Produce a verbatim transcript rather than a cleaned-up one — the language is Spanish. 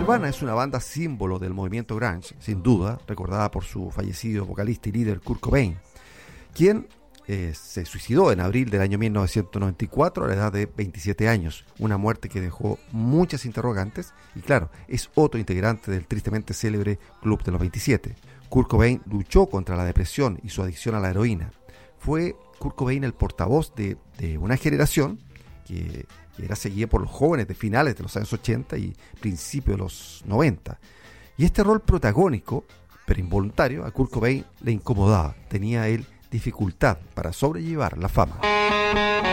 Nirvana es una banda símbolo del movimiento grunge, sin duda, recordada por su fallecido vocalista y líder Kurt Cobain, quien eh, se suicidó en abril del año mil novecientos noventa y cuatro a la edad de veintisiete años, una muerte que dejó muchas interrogantes y claro, es otro integrante del tristemente célebre Club de los veintisiete. Kurt Cobain luchó contra la depresión y su adicción a la heroína. Fue Kurt Cobain el portavoz de, de una generación que, que era seguida por los jóvenes de finales de los años ochenta y principios de los noventa. Y este rol protagónico, pero involuntario, a Kurt Cobain le incomodaba. Tenía él dificultad para sobrellevar la fama.